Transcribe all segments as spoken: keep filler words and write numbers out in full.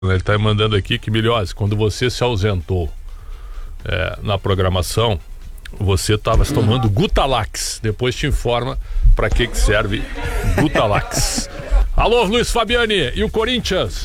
Ele está mandando aqui que, Milhose, quando você se ausentou é, na programação, você estava tomando Gutalax. Depois te informa para que, que serve Gutalax. Alô, Luiz Fabiani, e o Corinthians?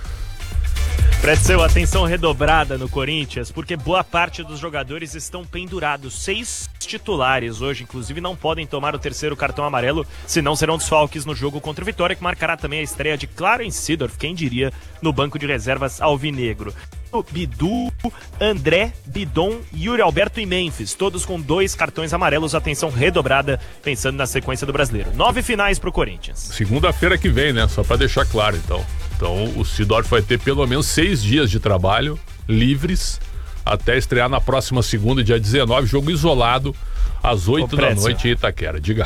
Pretzel, atenção redobrada no Corinthians, porque boa parte dos jogadores estão pendurados. Seis titulares hoje, inclusive, não podem tomar o terceiro cartão amarelo, senão serão desfalques no jogo contra o Vitória, que marcará também a estreia de Clarence Seedorf, quem diria, no banco de reservas alvinegro. Bidu, André, Bidon, Yuri Alberto e Memphis, todos com dois cartões amarelos. Atenção redobrada, pensando na sequência do Brasileiro. Nove finais pro Corinthians. Segunda-feira que vem, né? Só pra deixar claro, então. Então o Seedorf vai ter pelo menos seis dias de trabalho livres até estrear na próxima segunda, dia dezenove, jogo isolado, às oito da noite em Itaquera. Diga.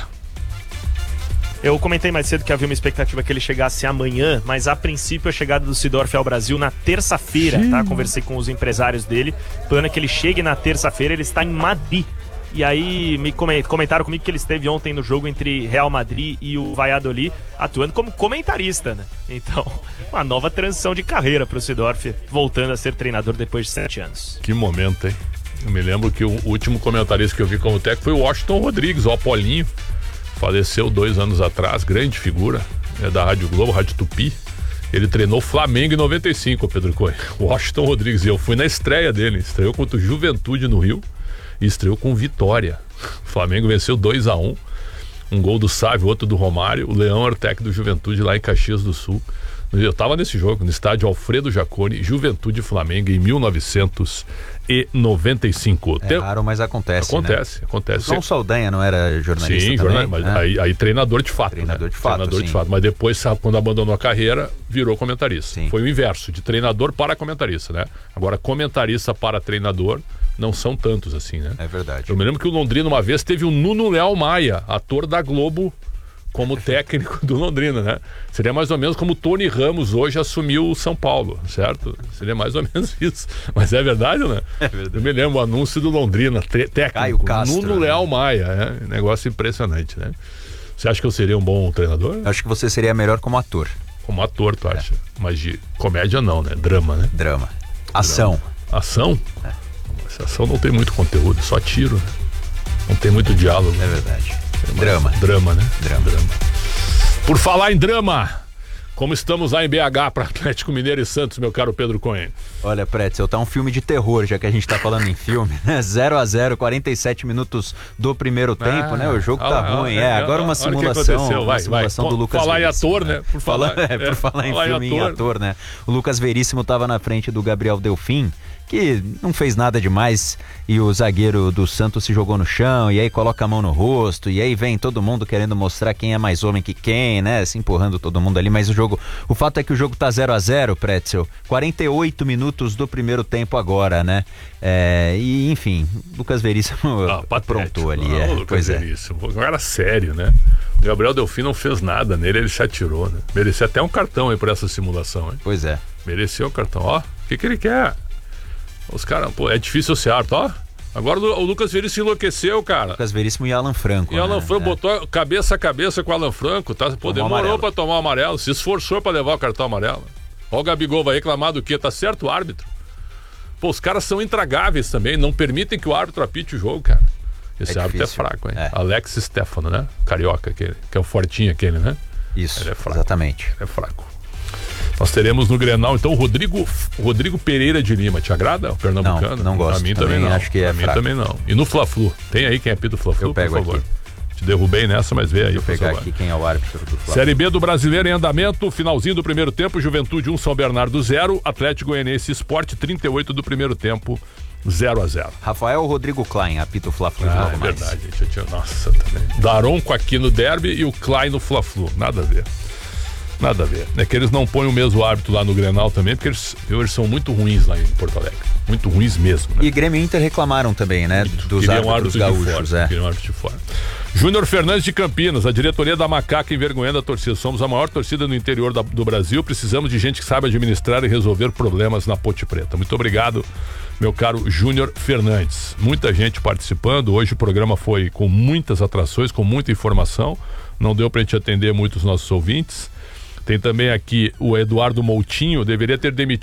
Eu comentei mais cedo que havia uma expectativa que ele chegasse amanhã, mas a princípio a chegada do Seedorf ao Brasil na terça-feira, tá? Conversei com os empresários dele, o plano é que ele chegue na terça-feira, ele está em Madrid. E aí me comentaram comigo que ele esteve ontem no jogo entre Real Madrid e o Valladolid, atuando como comentarista, né? Então, uma nova transição de carreira para o Seedorf, voltando a ser treinador depois de sete anos. Que momento, hein? Eu me lembro que o último comentarista que eu vi como técnico foi o Washington Rodrigues, o Apolinho. Faleceu dois anos atrás, grande figura, é da Rádio Globo, Rádio Tupi. Ele treinou Flamengo em noventa e cinco, Pedro Coelho. Washington Rodrigues, e eu fui na estreia dele. Estreou contra o Juventude no Rio e estreou com Vitória. O Flamengo venceu dois a um. Um gol do Sávio, outro do Romário. O Leão era o técnico do Juventude lá em Caxias do Sul. Eu estava nesse jogo, no estádio Alfredo Jaconi, Juventude e Flamengo, em mil novecentos e noventa e cinco. É raro, mas acontece, Acontece, né? acontece. João Saldanha não era jornalista Sim, também? jornal, mas né? aí, aí treinador de fato. Treinador né? de fato, Treinador sim. de fato. Mas depois, sabe, quando abandonou a carreira, virou comentarista. Sim. Foi o inverso, de treinador para comentarista, né? Agora, comentarista para treinador, não são tantos assim, né? É verdade. Eu me lembro que o Londrina, uma vez, teve o Nuno Leal Maia, ator da Globo, como técnico do Londrina, né? Seria mais ou menos como o Tony Ramos hoje assumiu o São Paulo, certo? Seria mais ou menos isso. Mas é verdade, né? É verdade. Eu me lembro o anúncio do Londrina, te- técnico, Caio Castro, Nuno né? Leal Maia, né? Negócio impressionante, né? Você acha que eu seria um bom treinador? Eu acho que você seria melhor como ator. Como ator, tu acha? Mas de comédia não, né? Drama, né? Drama. Ação. Drama. Ação? É. Essa ação não tem muito conteúdo, só tiro, né? Não tem muito diálogo. É verdade. É mais Drama. Drama, né? Drama. Drama. Por falar em drama, como estamos lá em B H para Atlético Mineiro e Santos, meu caro Pedro Cohen? Olha, Pretzel, tá um filme de terror, já que a gente tá falando em filme, né? zero a zero, quarenta e sete minutos do primeiro tempo, Ah, né? O jogo tá olha, ruim. olha, É, agora uma olha o que simulação, aconteceu. uma Vai, simulação vai. do Lucas Falar em Veríssimo, ator, né? Por falar, Fala- é, por é, falar em falar em filme e ator. ator, né? O Lucas Veríssimo tava na frente do Gabriel Delfim, que não fez nada demais, e o zagueiro do Santos se jogou no chão, e aí coloca a mão no rosto, e aí vem todo mundo querendo mostrar quem é mais homem que quem, né? Se empurrando todo mundo ali, mas o jogo... O fato é que o jogo tá zero a zero, Pretzel. quarenta e oito minutos do primeiro tempo agora, né? É, e, enfim, Lucas Veríssimo Ah, aprontou ali. Não, é. Lucas Pois é. Veríssimo. Um cara sério, né? O Gabriel Delfim não fez nada nele, ele se atirou, né? Merecia até um cartão aí por essa simulação, hein? Pois é. Mereceu o cartão. Ó, o que que ele quer? Os caras, pô, é difícil ser árbitro, ó. Agora o Lucas Veríssimo enlouqueceu, cara. Lucas Veríssimo e Alan Franco. E Alan né? Franco É. botou cabeça a cabeça com o Alan Franco, tá? Pô, Tomou demorou amarelo. pra tomar o amarelo, se esforçou pra levar o cartão amarelo. Ó, o Gabigol vai reclamar do quê? Tá certo o árbitro? Pô, os caras são intragáveis também, não permitem que o árbitro apite o jogo, cara. Esse É árbitro difícil. é fraco, hein? É. Alex Stefano, né? Carioca, aquele, que é o fortinho aquele, né? Isso, Ele é fraco. exatamente. É fraco. Nós teremos no Grenal, então, o Rodrigo, Rodrigo Pereira de Lima. Te agrada o pernambucano? Não, não gosto. A mim também, Também não. acho que é a mim fraco. também não. E no Fla-Flu? Tem aí quem apita o Fla-Flu, Eu pego por favor. aqui. Te derrubei nessa, mas vê aí, Vou por pegar favor. aqui quem é o árbitro do Flamengo. Série B do Brasileiro em andamento, finalzinho do primeiro tempo, Juventude um, São Bernardo zero, Atlético Goianiense Sport trinta e oito do primeiro tempo, zero a zero. Rafael Rodrigo Klein apita o Fla-Flu de Ah, novo é mais. verdade, gente. Eu tinha... Nossa, também. Daronco aqui no derby e o Klein no Fla-Flu. Nada a ver. Nada a ver. É que eles não põem o mesmo árbitro lá no Grenal também, porque eles, eles são muito ruins lá em Porto Alegre. Muito ruins mesmo, né? E Grêmio e Inter reclamaram também, né? Dos Queriam um árbitros árbitro de gaúchos, fora, é. queriam um árbitro de fora. Júnior Fernandes de Campinas, a diretoria da Macaca envergonhando a torcida. Somos a maior torcida no interior da, do Brasil, precisamos de gente que saiba administrar e resolver problemas na Ponte Preta. Muito obrigado, meu caro Júnior Fernandes. Muita gente participando, hoje o programa foi com muitas atrações, com muita informação, não deu pra gente atender muitos nossos ouvintes. Tem também aqui o Eduardo Moutinho, deveria ter demitido